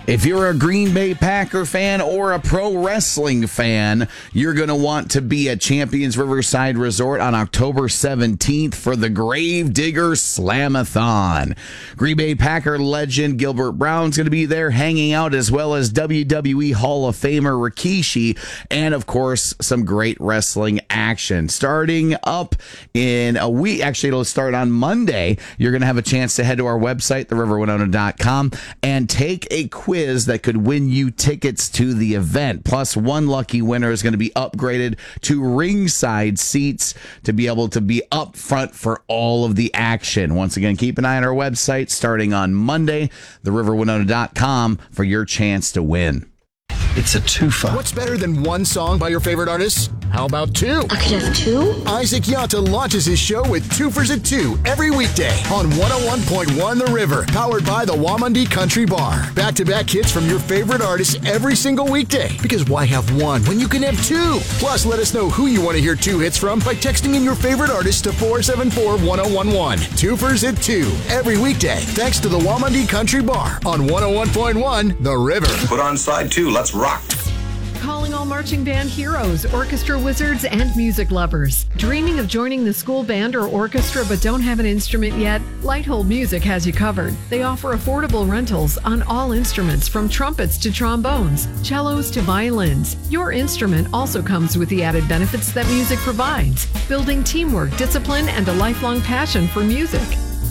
If you're a Green Bay Packer fan or a pro wrestling fan, you're going to want to be at Champions Riverside Resort on October 17th for the Gravedigger Slamathon. Green Bay Packer legend Gilbert Brown's going to be there hanging out, as well as WWE Hall of Famer Rikishi, and of course, some great wrestling action. Starting up in a week, actually it'll start on Monday, you're going to have a chance to head to our website, theriverwinona.com, and take a quiz that could win you tickets to the event. Plus, one lucky winner is going to be upgraded to ringside seats to be able to be up front for all of the action. Once again, keep an eye on our website starting on Monday, theriverwinona.com, for your chance to win. It's a twofer. What's better than one song by your favorite artists? How about two? I could have two? Isaac Yatta launches his show with Twofers at 2 every weekday on 101.1 The River, powered by the Wamandi Country Bar. Back-to-back hits from your favorite artists every single weekday. Because why have one when you can have two? Plus, let us know who you want to hear two hits from by texting in your favorite artist to 474-1011. Twofers at 2 every weekday, thanks to the Wamandi Country Bar on 101.1 The River. Put on side 2. Let's rock. Calling all marching band heroes, orchestra wizards, and music lovers. Dreaming of joining the school band or orchestra but don't have an instrument yet? Lighthold Music has you covered. They offer affordable rentals on all instruments, from trumpets to trombones, cellos to violins. Your instrument also comes with the added benefits that music provides, building teamwork, discipline, and a lifelong passion for music.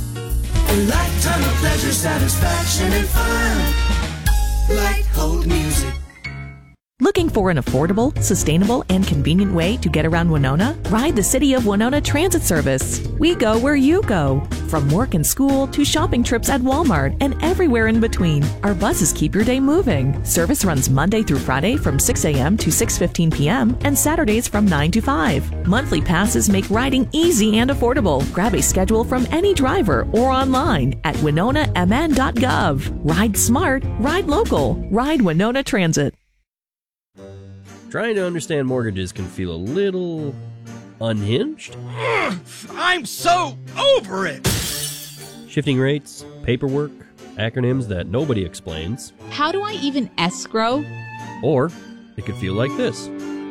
A lifetime of pleasure, satisfaction, and fun. Lighthold Music. Looking for an affordable, sustainable, and convenient way to get around Winona? Ride the City of Winona Transit Service. We go where you go. From work and school to shopping trips at Walmart and everywhere in between, our buses keep your day moving. Service runs Monday through Friday from 6 a.m. to 6:15 p.m. and Saturdays from 9 to 5. Monthly passes make riding easy and affordable. Grab a schedule from any driver or online at winonamn.gov. Ride smart, ride local, ride Winona Transit. Trying to understand mortgages can feel a little unhinged. I'm so over it! Shifting rates, paperwork, acronyms that nobody explains. How do I even escrow? Or it could feel like this.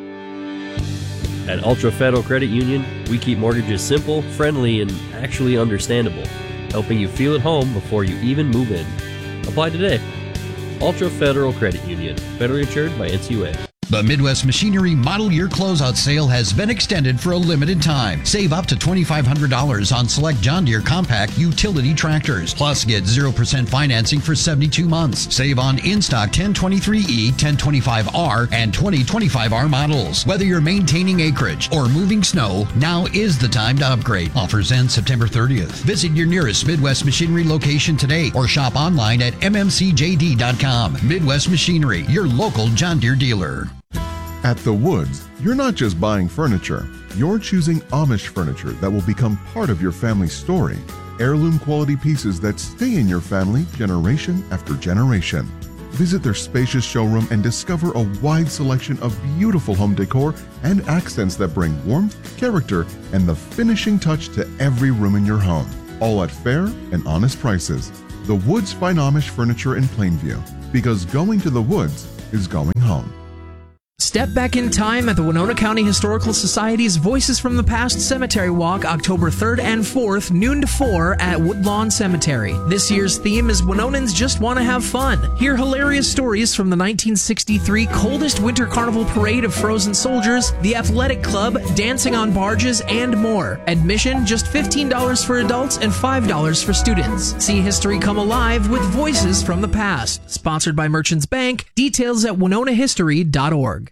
At Ultra Federal Credit Union, we keep mortgages simple, friendly, and actually understandable, helping you feel at home before you even move in. Apply today. Ultra Federal Credit Union, federally insured by NCUA. The Midwest Machinery Model Year Closeout Sale has been extended for a limited time. Save up to $2,500 on select John Deere compact utility tractors. Plus, get 0% financing for 72 months. Save on in-stock 1023E, 1025R, and 2025R models. Whether you're maintaining acreage or moving snow, now is the time to upgrade. Offers end September 30th. Visit your nearest Midwest Machinery location today or shop online at mmcjd.com. Midwest Machinery, your local John Deere dealer. At The Woods, you're not just buying furniture, you're choosing Amish furniture that will become part of your family's story. Heirloom quality pieces that stay in your family generation after generation. Visit their spacious showroom and discover a wide selection of beautiful home decor and accents that bring warmth, character, and the finishing touch to every room in your home. All at fair and honest prices. The Woods Fine Amish Furniture in Plainview. Because going to The Woods is going home. Step back in time at the Winona County Historical Society's Voices from the Past Cemetery Walk, October 3rd and 4th, noon to 4 at Woodlawn Cemetery. This year's theme is Winonans Just Want to Have Fun. Hear hilarious stories from the 1963 Coldest Winter Carnival Parade of Frozen Soldiers, the Athletic Club, dancing on barges, and more. Admission just $15 for adults and $5 for students. See history come alive with Voices from the Past. Sponsored by Merchants Bank. Details at winonahistory.org.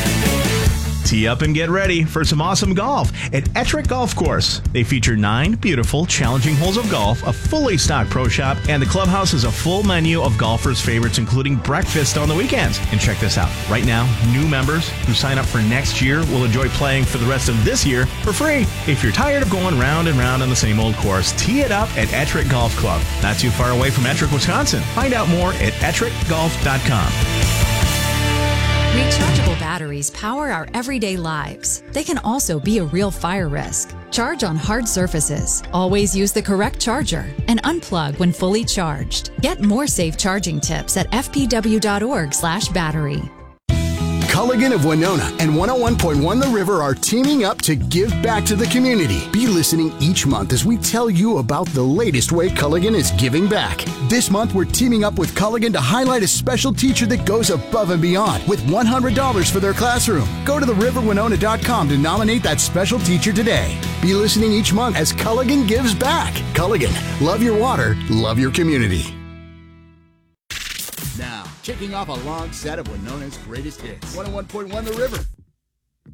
Tee up and get ready for some awesome golf at Ettrick Golf Course. They feature 9 beautiful, challenging holes of golf, a fully stocked pro shop, and the clubhouse has a full menu of golfers' favorites, including breakfast on the weekends. And check this out. Right now, new members who sign up for next year will enjoy playing for the rest of this year for free. If you're tired of going round and round on the same old course, tee it up at Ettrick Golf Club. Not too far away from Ettrick, Wisconsin. Find out more at ettrickgolf.com. Rechargeable batteries power our everyday lives. They can also be a real fire risk. Charge on hard surfaces. Always use the correct charger and unplug when fully charged. Get more safe charging tips at fpw.org/battery. Culligan of Winona and 101.1 The River are teaming up to give back to the community. Be listening each month as we tell you about the latest way Culligan is giving back. This month, we're teaming up with Culligan to highlight a special teacher that goes above and beyond with $100 for their classroom. Go to theriverwinona.com to nominate that special teacher today. Be listening each month as Culligan gives back. Culligan, love your water, love your community. Now, kicking off a long set of Winona's greatest hits. 101.1 The River,